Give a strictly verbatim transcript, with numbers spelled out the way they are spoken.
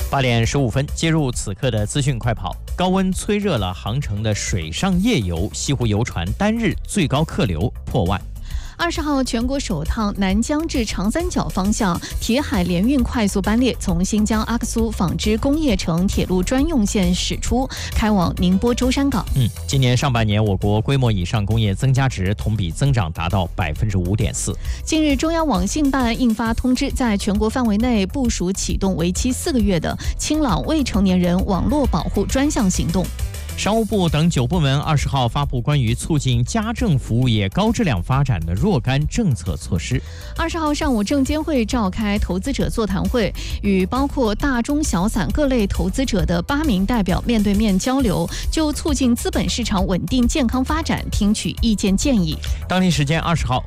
八点十五分，接入此刻的资讯快跑。高温催热了航程的水上夜游，西湖游船单日最高客流破万。 二十号，全国首趟南江至长三角方向铁海联运快速班列从新疆阿克苏纺织工业城铁路专用线驶出，开往宁波舟山港。 嗯，今年上半年，我国规模以上工业增加值同比增长达到百分之五点四。 近日，中央网信办印发通知，在全国范围内部署启动为期四个月的清朗未成年人网络保护专项行动。 商务部等九部门二十号发布关于促进家政服务业高质量发展的若干政策措施。 二十号上午，证监会召开投资者座谈会，与包括大中小散各类投资者的八名代表面对面交流，就促进资本市场稳定健康发展听取意见建议。 当地时间二十号，